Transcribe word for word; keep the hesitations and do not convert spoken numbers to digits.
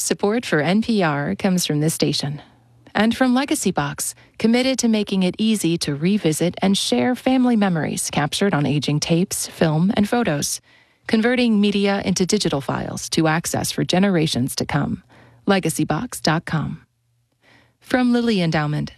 Support for N P R comes from this station. And from Legacy Box, committed to making it easy to revisit and share family memories captured on aging tapes, film, and photos, converting media into digital files to access for generations to come. legacy box dot com. From Lilly Endowment,